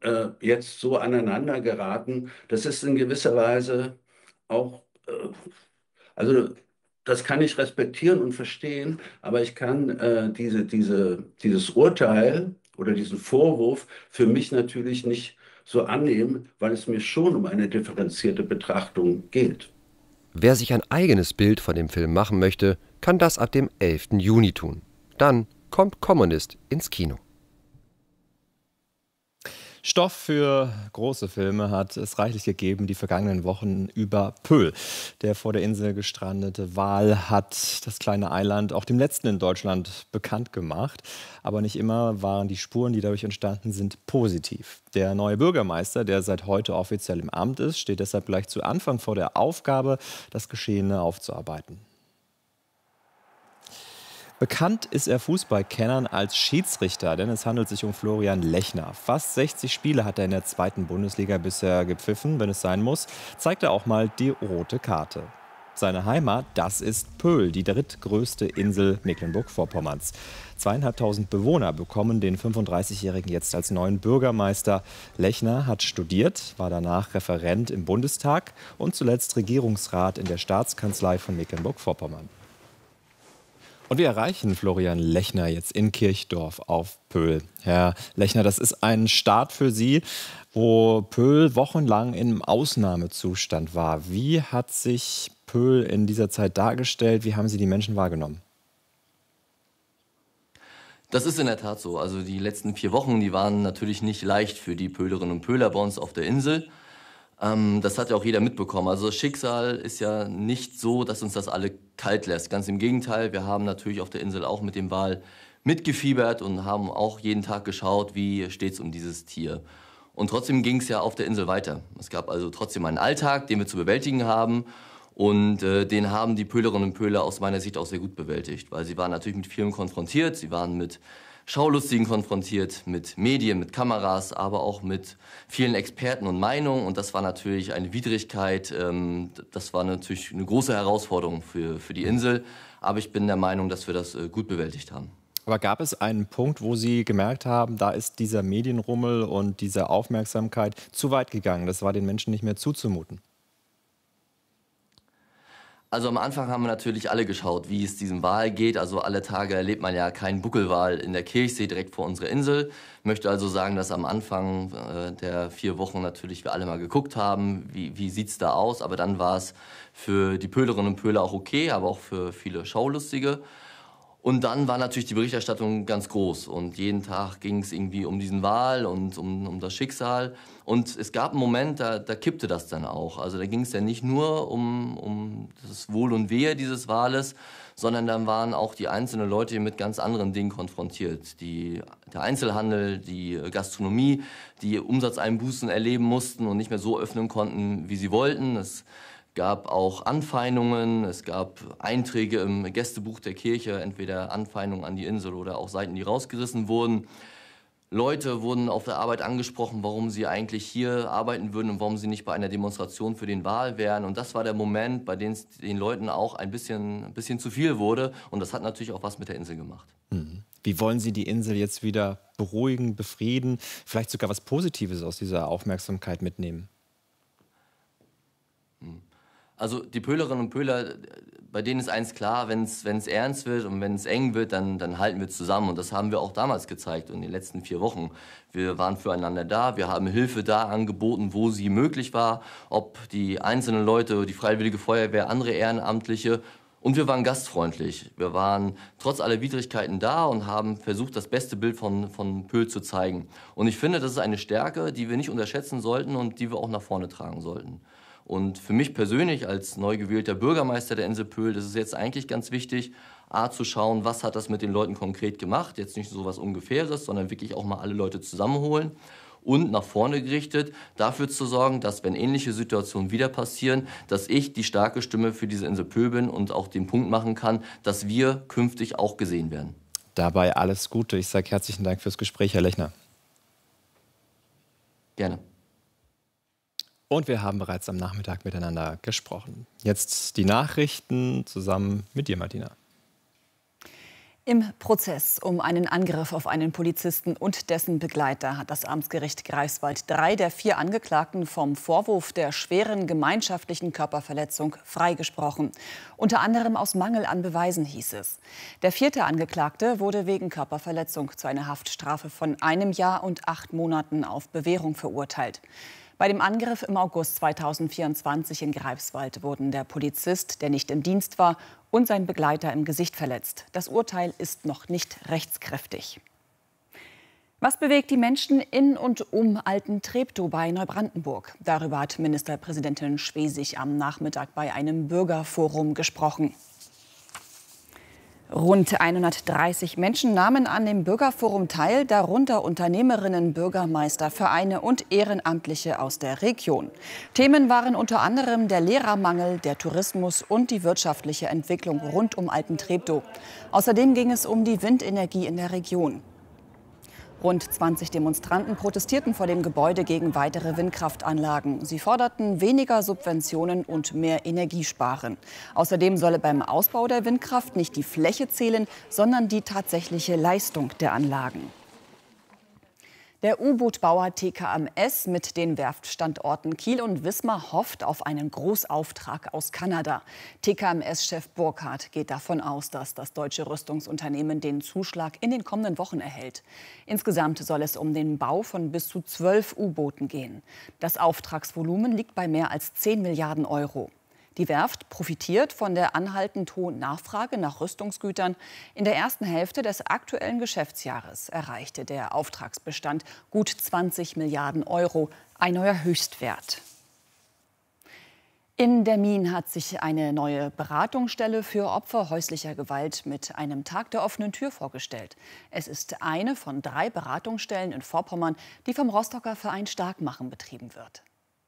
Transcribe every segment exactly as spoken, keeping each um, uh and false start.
äh, jetzt so aneinander geraten. Das ist in gewisser Weise auch, äh, also das kann ich respektieren und verstehen, aber ich kann äh, diese, diese, dieses Urteil oder diesen Vorwurf für mich natürlich nicht so annehmen, weil es mir schon um eine differenzierte Betrachtung geht. Wer sich ein eigenes Bild von dem Film machen möchte, kann das ab dem elften Juni tun. Dann kommt Kommunist ins Kino. Stoff für große Filme hat es reichlich gegeben die vergangenen Wochen über Pöhl. Der vor der Insel gestrandete Wal hat das kleine Eiland auch dem letzten in Deutschland bekannt gemacht. Aber nicht immer waren die Spuren, die dadurch entstanden sind, positiv. Der neue Bürgermeister, der seit heute offiziell im Amt ist, steht deshalb gleich zu Anfang vor der Aufgabe, das Geschehene aufzuarbeiten. Bekannt ist er Fußballkennern als Schiedsrichter, denn es handelt sich um Florian Lechner. Fast sechzig Spiele hat er in der zweiten Bundesliga bisher gepfiffen, wenn es sein muss, zeigt er auch mal die rote Karte. Seine Heimat, das ist Pöhl, die drittgrößte Insel Mecklenburg-Vorpommerns. Zweieinhalbtausend Bewohner bekommen den fünfunddreißigjährigen jetzt als neuen Bürgermeister. Lechner hat studiert, war danach Referent im Bundestag und zuletzt Regierungsrat in der Staatskanzlei von Mecklenburg-Vorpommern. Und wir erreichen Florian Lechner jetzt in Kirchdorf auf Pöhl. Herr Lechner, das ist ein Start für Sie, wo Pöhl wochenlang im Ausnahmezustand war. Wie hat sich Pöhl in dieser Zeit dargestellt? Wie haben Sie die Menschen wahrgenommen? Das ist in der Tat so. Also die letzten vier Wochen, die waren natürlich nicht leicht für die Pöhlerinnen und Pöhler bei uns auf der Insel. Ähm, das hat ja auch jeder mitbekommen. Also das Schicksal ist ja nicht so, dass uns das alle kalt lässt. Ganz im Gegenteil, wir haben natürlich auf der Insel auch mit dem Wal mitgefiebert und haben auch jeden Tag geschaut, wie steht es um dieses Tier. Und trotzdem ging es ja auf der Insel weiter. Es gab also trotzdem einen Alltag, den wir zu bewältigen haben. Und äh, den haben die Pöhlerinnen und Pöhler aus meiner Sicht auch sehr gut bewältigt. Weil sie waren natürlich mit vielem konfrontiert. Sie waren mit Schaulustigen konfrontiert, mit Medien, mit Kameras, aber auch mit vielen Experten und Meinungen. Und das war natürlich eine Widrigkeit. Ähm, das war natürlich eine große Herausforderung für, für die Insel. Aber ich bin der Meinung, dass wir das äh, gut bewältigt haben. Aber gab es einen Punkt, wo Sie gemerkt haben, da ist dieser Medienrummel und diese Aufmerksamkeit zu weit gegangen? Das war den Menschen nicht mehr zuzumuten. Also am Anfang haben wir natürlich alle geschaut, wie es diesem Wal geht. Also alle Tage erlebt man ja keinen Buckelwal in der Kirchsee direkt vor unserer Insel. Ich möchte also sagen, dass am Anfang äh, der vier Wochen natürlich wir alle mal geguckt haben, wie, wie sieht es da aus. Aber dann war es für die Pöhlerinnen und Pöhler auch okay, aber auch für viele Schaulustige. Und dann war natürlich die Berichterstattung ganz groß und jeden Tag ging es irgendwie um diesen Wal und um, um das Schicksal. Und es gab einen Moment, da, da kippte das dann auch. Also da ging es ja nicht nur um, um das Wohl und Wehe dieses Wales, sondern dann waren auch die einzelnen Leute mit ganz anderen Dingen konfrontiert. Die, der Einzelhandel, die Gastronomie, die Umsatzeinbußen erleben mussten und nicht mehr so öffnen konnten, wie sie wollten. Es gab auch Anfeindungen, es gab Einträge im Gästebuch der Kirche, entweder Anfeindungen an die Insel oder auch Seiten, die rausgerissen wurden. Leute wurden auf der Arbeit angesprochen, warum sie eigentlich hier arbeiten würden und warum sie nicht bei einer Demonstration für den Wal wären. Und das war der Moment, bei dem es den Leuten auch ein bisschen, ein bisschen zu viel wurde. Und das hat natürlich auch was mit der Insel gemacht. Wie wollen Sie die Insel jetzt wieder beruhigen, befrieden, vielleicht sogar was Positives aus dieser Aufmerksamkeit mitnehmen? Also die Pöhlerinnen und Pöhler, bei denen ist eins klar, wenn es ernst wird und wenn es eng wird, dann, dann halten wir zusammen. Und das haben wir auch damals gezeigt und in den letzten vier Wochen. Wir waren füreinander da, wir haben Hilfe da angeboten, wo sie möglich war. Ob die einzelnen Leute, die Freiwillige Feuerwehr, andere Ehrenamtliche. Und wir waren gastfreundlich. Wir waren trotz aller Widrigkeiten da und haben versucht, das beste Bild von, von Pöhl zu zeigen. Und ich finde, das ist eine Stärke, die wir nicht unterschätzen sollten und die wir auch nach vorne tragen sollten. Und für mich persönlich als neu gewählter Bürgermeister der Insel Pöhl, das ist jetzt eigentlich ganz wichtig, A, zu schauen, was hat das mit den Leuten konkret gemacht. Jetzt nicht so was Ungefähres, sondern wirklich auch mal alle Leute zusammenholen. Und nach vorne gerichtet, dafür zu sorgen, dass, wenn ähnliche Situationen wieder passieren, dass ich die starke Stimme für diese Insel Pöhl bin und auch den Punkt machen kann, dass wir künftig auch gesehen werden. Dabei alles Gute. Ich sage herzlichen Dank fürs Gespräch, Herr Lechner. Gerne. Und wir haben bereits am Nachmittag miteinander gesprochen. Jetzt die Nachrichten zusammen mit dir, Martina. Im Prozess um einen Angriff auf einen Polizisten und dessen Begleiter hat das Amtsgericht Greifswald drei der vier Angeklagten vom Vorwurf der schweren gemeinschaftlichen Körperverletzung freigesprochen. Unter anderem aus Mangel an Beweisen, hieß es. Der vierte Angeklagte wurde wegen Körperverletzung zu einer Haftstrafe von einem Jahr und acht Monaten auf Bewährung verurteilt. Bei dem Angriff im August zweitausendvierundzwanzig in Greifswald wurden der Polizist, der nicht im Dienst war, und sein Begleiter im Gesicht verletzt. Das Urteil ist noch nicht rechtskräftig. Was bewegt die Menschen in und um Alten-Treptow bei Neubrandenburg? Darüber hat Ministerpräsidentin Schwesig am Nachmittag bei einem Bürgerforum gesprochen. Rund hundertdreißig Menschen nahmen an dem Bürgerforum teil, darunter Unternehmerinnen, Bürgermeister, Vereine und Ehrenamtliche aus der Region. Themen waren unter anderem der Lehrermangel, der Tourismus und die wirtschaftliche Entwicklung rund um Alten-Treptow. Außerdem ging es um die Windenergie in der Region. Rund zwanzig Demonstranten protestierten vor dem Gebäude gegen weitere Windkraftanlagen. Sie forderten weniger Subventionen und mehr Energiesparen. Außerdem solle beim Ausbau der Windkraft nicht die Fläche zählen, sondern die tatsächliche Leistung der Anlagen. Der U-Boot-Bauer T K M S mit den Werftstandorten Kiel und Wismar hofft auf einen Großauftrag aus Kanada. T K M S-Chef Burkhardt geht davon aus, dass das deutsche Rüstungsunternehmen den Zuschlag in den kommenden Wochen erhält. Insgesamt soll es um den Bau von bis zu zwölf U-Booten gehen. Das Auftragsvolumen liegt bei mehr als zehn Milliarden Euro. Die Werft profitiert von der anhaltend hohen Nachfrage nach Rüstungsgütern. In der ersten Hälfte des aktuellen Geschäftsjahres erreichte der Auftragsbestand gut zwanzig Milliarden Euro, ein neuer Höchstwert. In Demmin hat sich eine neue Beratungsstelle für Opfer häuslicher Gewalt mit einem Tag der offenen Tür vorgestellt. Es ist eine von drei Beratungsstellen in Vorpommern, die vom Rostocker Verein Starkmachen betrieben wird.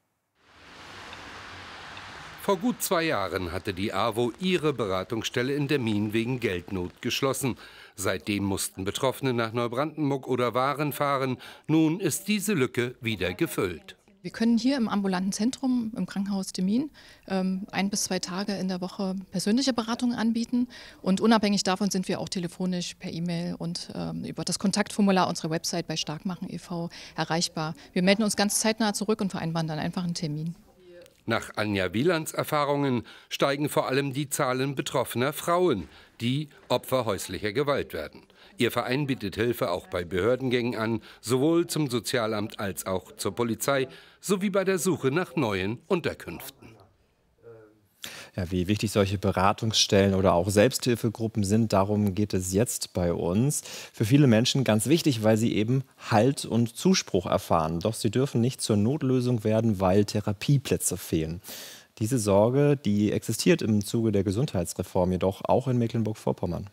Vor gut zwei Jahren hatte die AWO ihre Beratungsstelle in Demmin wegen Geldnot geschlossen. Seitdem mussten Betroffene nach Neubrandenburg oder Waren fahren. Nun ist diese Lücke wieder gefüllt. Wir können hier im ambulanten Zentrum im Krankenhaus Demmin ähm, ein bis zwei Tage in der Woche persönliche Beratungen anbieten. Und unabhängig davon sind wir auch telefonisch, per E-Mail und ähm, über das Kontaktformular unserer Website bei Starkmachen e V erreichbar. Wir melden uns ganz zeitnah zurück und vereinbaren dann einfach einen Termin. Nach Anja Wielands Erfahrungen steigen vor allem die Zahlen betroffener Frauen, die Opfer häuslicher Gewalt werden. Ihr Verein bietet Hilfe auch bei Behördengängen an, sowohl zum Sozialamt als auch zur Polizei, sowie bei der Suche nach neuen Unterkünften. Ja, wie wichtig solche Beratungsstellen oder auch Selbsthilfegruppen sind, darum geht es jetzt bei uns. Für viele Menschen ganz wichtig, weil sie eben Halt und Zuspruch erfahren. Doch sie dürfen nicht zur Notlösung werden, weil Therapieplätze fehlen. Diese Sorge, die existiert im Zuge der Gesundheitsreform jedoch auch in Mecklenburg-Vorpommern.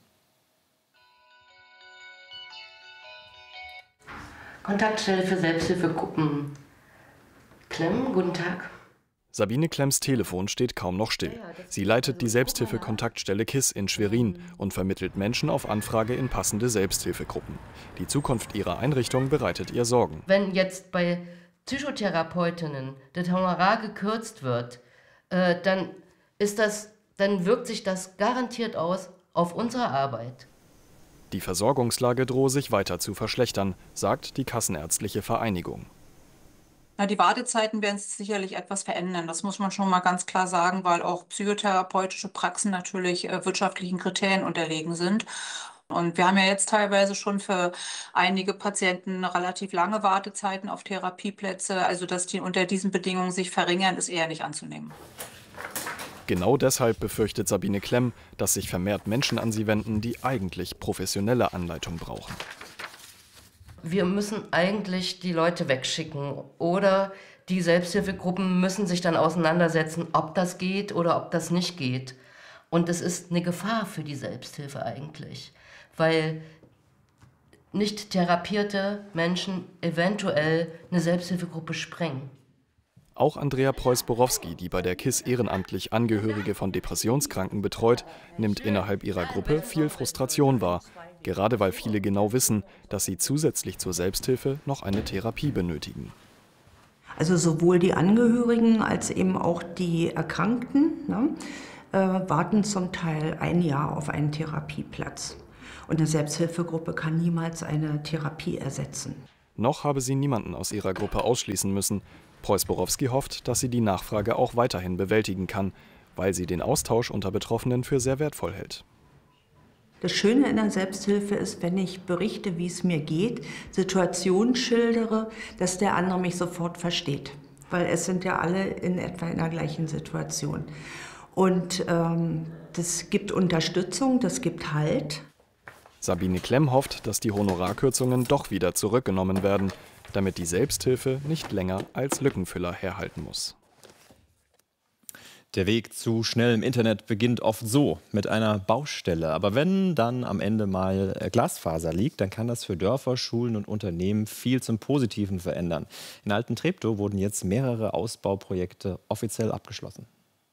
Kontaktstelle für Selbsthilfegruppen. Klemm, guten Tag. Sabine Klemms Telefon steht kaum noch still. Sie leitet die Selbsthilfe-Kontaktstelle KISS in Schwerin und vermittelt Menschen auf Anfrage in passende Selbsthilfegruppen. Die Zukunft ihrer Einrichtung bereitet ihr Sorgen. Wenn jetzt bei Psychotherapeutinnen das Honorar gekürzt wird, äh, dann, ist das, dann wirkt sich das garantiert aus auf unsere Arbeit. Die Versorgungslage drohe sich weiter zu verschlechtern, sagt die Kassenärztliche Vereinigung. Na, die Wartezeiten werden sich sicherlich etwas verändern. Das muss man schon mal ganz klar sagen, weil auch psychotherapeutische Praxen natürlich äh, wirtschaftlichen Kriterien unterlegen sind. Und wir haben ja jetzt teilweise schon für einige Patienten relativ lange Wartezeiten auf Therapieplätze. Also, dass die unter diesen Bedingungen sich verringern, ist eher nicht anzunehmen. Genau deshalb befürchtet Sabine Klemm, dass sich vermehrt Menschen an sie wenden, die eigentlich professionelle Anleitung brauchen. Wir müssen eigentlich die Leute wegschicken oder die Selbsthilfegruppen müssen sich dann auseinandersetzen, ob das geht oder ob das nicht geht. Und es ist eine Gefahr für die Selbsthilfe eigentlich, weil nicht therapierte Menschen eventuell eine Selbsthilfegruppe sprengen. Auch Andrea Preuß-Borowski, die bei der KISS ehrenamtlich Angehörige von Depressionskranken betreut, nimmt innerhalb ihrer Gruppe viel Frustration wahr. Gerade weil viele genau wissen, dass sie zusätzlich zur Selbsthilfe noch eine Therapie benötigen. Also sowohl die Angehörigen als eben auch die Erkrankten, ne, äh, warten zum Teil ein Jahr auf einen Therapieplatz. Und eine Selbsthilfegruppe kann niemals eine Therapie ersetzen. Noch habe sie niemanden aus ihrer Gruppe ausschließen müssen. Preuß-Borowski hofft, dass sie die Nachfrage auch weiterhin bewältigen kann, weil sie den Austausch unter Betroffenen für sehr wertvoll hält. Das Schöne in der Selbsthilfe ist, wenn ich berichte, wie es mir geht, Situationen schildere, dass der andere mich sofort versteht. Weil es sind ja alle in etwa in der gleichen Situation. Und ähm, das gibt Unterstützung, das gibt Halt. Sabine Klemm hofft, dass die Honorarkürzungen doch wieder zurückgenommen werden, damit die Selbsthilfe nicht länger als Lückenfüller herhalten muss. Der Weg zu schnellem Internet beginnt oft so, mit einer Baustelle. Aber wenn dann am Ende mal Glasfaser liegt, dann kann das für Dörfer, Schulen und Unternehmen viel zum Positiven verändern. In Altentreptow wurden jetzt mehrere Ausbauprojekte offiziell abgeschlossen.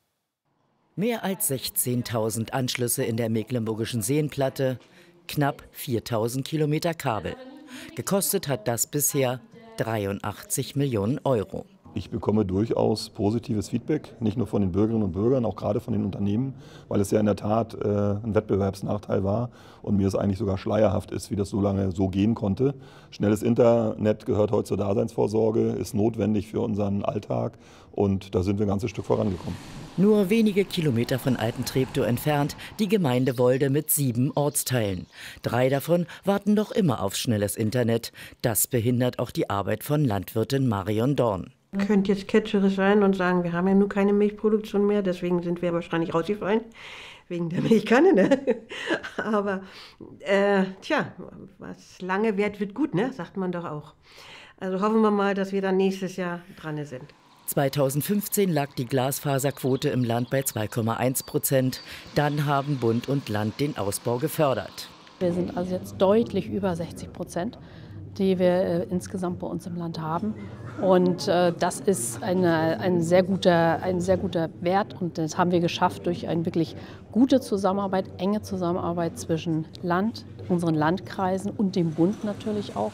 Mehr als sechzehntausend Anschlüsse in der Mecklenburgischen Seenplatte, knapp viertausend Kilometer Kabel. Gekostet hat das bisher dreiundachtzig Millionen Euro. Ich bekomme durchaus positives Feedback, nicht nur von den Bürgerinnen und Bürgern, auch gerade von den Unternehmen, weil es ja in der Tat äh, ein Wettbewerbsnachteil war und mir es eigentlich sogar schleierhaft ist, wie das so lange so gehen konnte. Schnelles Internet gehört heute zur Daseinsvorsorge, ist notwendig für unseren Alltag und da sind wir ein ganzes Stück vorangekommen. Nur wenige Kilometer von Altentreptow entfernt die Gemeinde Wolde mit sieben Ortsteilen. Drei davon warten noch immer auf schnelles Internet. Das behindert auch die Arbeit von Landwirtin Marion Dorn. Könnte jetzt ketzerisch sein und sagen, wir haben ja nun keine Milchproduktion mehr, deswegen sind wir wahrscheinlich rausgefallen, wegen der Milchkanne. Ne? Aber äh, tja, was lange währt, wird gut, ne? Sagt man doch auch. Also hoffen wir mal, dass wir dann nächstes Jahr dran sind. zweitausendfünfzehn lag die Glasfaserquote im Land bei zwei Komma eins Prozent. Dann haben Bund und Land den Ausbau gefördert. Wir sind also jetzt deutlich über sechzig Prozent, die wir äh, insgesamt bei uns im Land haben. Und äh, das ist eine, ein, sehr guter, ein sehr guter Wert und das haben wir geschafft durch eine wirklich gute Zusammenarbeit, enge Zusammenarbeit zwischen Land, unseren Landkreisen und dem Bund natürlich auch.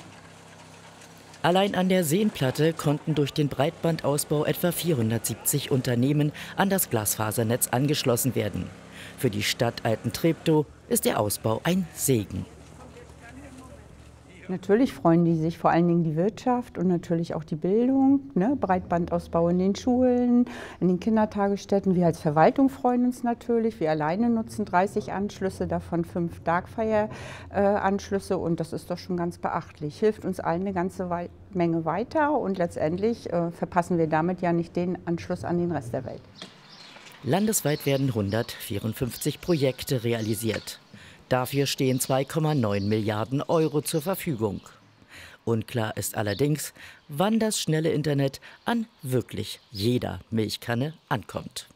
Allein an der Seenplatte konnten durch den Breitbandausbau etwa vierhundertsiebzig Unternehmen an das Glasfasernetz angeschlossen werden. Für die Stadt Altentreptow ist der Ausbau ein Segen. Natürlich freuen die sich, vor allen Dingen die Wirtschaft und natürlich auch die Bildung, ne? Breitbandausbau in den Schulen, in den Kindertagesstätten. Wir als Verwaltung freuen uns natürlich. Wir alleine nutzen dreißig Anschlüsse, davon fünf Darkfire-Anschlüsse äh, und das ist doch schon ganz beachtlich. Hilft uns allen eine ganze Wei- Menge weiter und letztendlich äh, verpassen wir damit ja nicht den Anschluss an den Rest der Welt. Landesweit werden hundertvierundfünfzig Projekte realisiert. Dafür stehen zwei Komma neun Milliarden Euro zur Verfügung. Unklar ist allerdings, wann das schnelle Internet an wirklich jeder Milchkanne ankommt.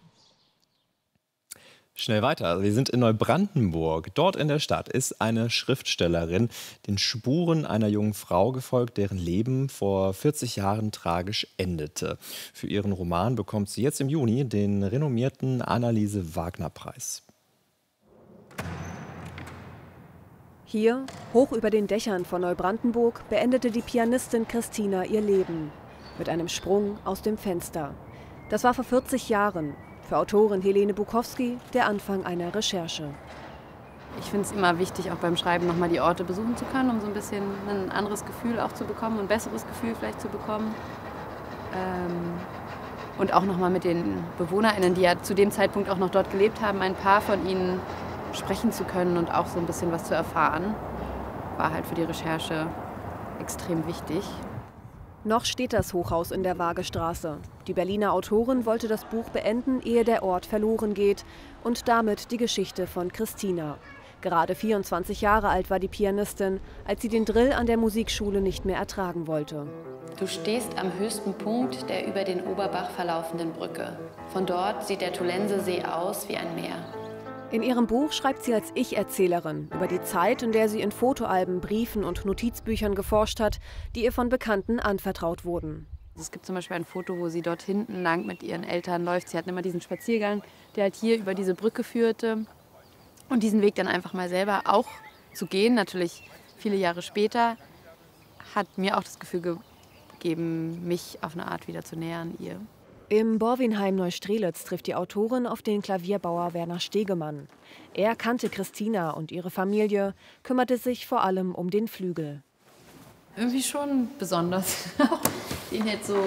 Schnell weiter. Wir sind in Neubrandenburg. Dort in der Stadt ist eine Schriftstellerin den Spuren einer jungen Frau gefolgt, deren Leben vor vierzig Jahren tragisch endete. Für ihren Roman bekommt sie jetzt im Juni den renommierten Anneliese-Wagner-Preis. Hier, hoch über den Dächern von Neubrandenburg, beendete die Pianistin Christina ihr Leben. Mit einem Sprung aus dem Fenster. Das war vor vierzig Jahren. Für Autorin Helene Bukowski der Anfang einer Recherche. Ich finde es immer wichtig, auch beim Schreiben nochmal die Orte besuchen zu können, um so ein bisschen ein anderes Gefühl auch zu bekommen, ein besseres Gefühl vielleicht zu bekommen. Ähm und auch nochmal mit den BewohnerInnen, die ja zu dem Zeitpunkt auch noch dort gelebt haben, ein paar von ihnen sprechen zu können und auch so ein bisschen was zu erfahren, war halt für die Recherche extrem wichtig. Noch steht das Hochhaus in der Waagestraße. Die Berliner Autorin wollte das Buch beenden, ehe der Ort verloren geht und damit die Geschichte von Christina. Gerade vierundzwanzig Jahre alt war die Pianistin, als sie den Drill an der Musikschule nicht mehr ertragen wollte. Du stehst am höchsten Punkt der über den Oberbach verlaufenden Brücke. Von dort sieht der Tolensesee aus wie ein Meer. In ihrem Buch schreibt sie als Ich-Erzählerin über die Zeit, in der sie in Fotoalben, Briefen und Notizbüchern geforscht hat, die ihr von Bekannten anvertraut wurden. Es gibt zum Beispiel ein Foto, wo sie dort hinten lang mit ihren Eltern läuft. Sie hatten immer diesen Spaziergang, der halt hier über diese Brücke führte. Und diesen Weg dann einfach mal selber auch zu gehen, natürlich viele Jahre später, hat mir auch das Gefühl gegeben, mich auf eine Art wieder zu nähern ihr. Im Borwinheim Neustrelitz trifft die Autorin auf den Klavierbauer Werner Stegemann. Er kannte Christina und ihre Familie, kümmerte sich vor allem um den Flügel. Irgendwie schon besonders, ihn jetzt so